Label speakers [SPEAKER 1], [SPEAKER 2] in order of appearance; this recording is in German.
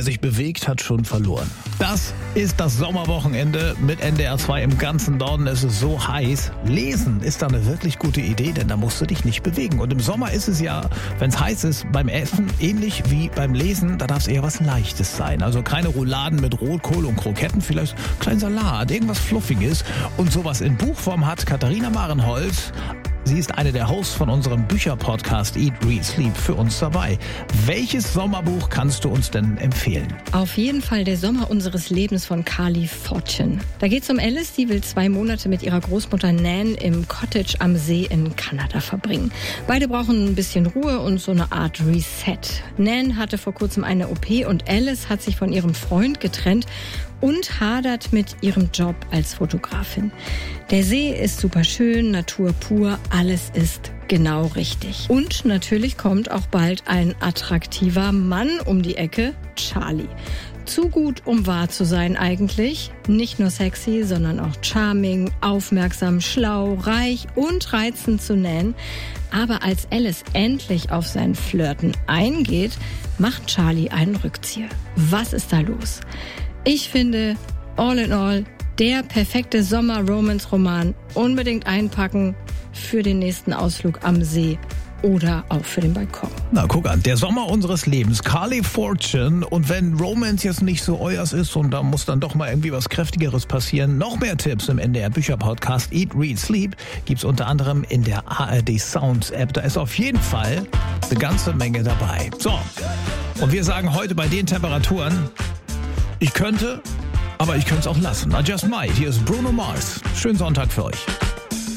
[SPEAKER 1] Wer sich bewegt, hat schon verloren. Das ist das Sommerwochenende mit NDR 2 im ganzen Norden. Es ist so heiß. Lesen ist da eine wirklich gute Idee, denn da musst du dich nicht bewegen. Und im Sommer ist es ja, wenn es heiß ist, beim Essen ähnlich wie beim Lesen. Da darf es eher was Leichtes sein. Also keine Rouladen mit Rotkohl und Kroketten, vielleicht klein Salat, irgendwas Fluffiges. Und sowas in Buchform hat Katharina Marenholz. Sie ist eine der Hosts von unserem Bücherpodcast Eat, Read, Sleep für uns dabei. Welches Sommerbuch kannst du uns denn empfehlen?
[SPEAKER 2] Auf jeden Fall Der Sommer unseres Lebens von Carly Fortune. Da geht es um Alice, die will 2 Monate mit ihrer Großmutter Nan im Cottage am See in Kanada verbringen. Beide brauchen ein bisschen Ruhe und so eine Art Reset. Nan hatte vor kurzem eine OP und Alice hat sich von ihrem Freund getrennt und hadert mit ihrem Job als Fotografin. Der See ist super schön, Natur pur, alles ist genau richtig. Und natürlich kommt auch bald ein attraktiver Mann um die Ecke, Charlie. Zu gut, um wahr zu sein eigentlich. Nicht nur sexy, sondern auch charming, aufmerksam, schlau, reich und reizend zu nennen. Aber als Alice endlich auf sein Flirten eingeht, macht Charlie einen Rückzieher. Was ist da los? Ich finde, all in all, der perfekte Sommer-Romance-Roman. Unbedingt einpacken für den nächsten Ausflug am See oder auch für den Balkon.
[SPEAKER 1] Na, guck an, Der Sommer unseres Lebens, Carly Fortune. Und wenn Romance jetzt nicht so euers ist und da muss dann doch mal irgendwie was Kräftigeres passieren, noch mehr Tipps im NDR Bücherpodcast Eat, Read, Sleep gibt's unter anderem in der ARD Sounds App. Da ist auf jeden Fall eine ganze Menge dabei. So, und wir sagen heute bei den Temperaturen, ich könnte, aber ich könnte es auch lassen. I just might. Hier ist Bruno Mars. Schönen Sonntag für euch.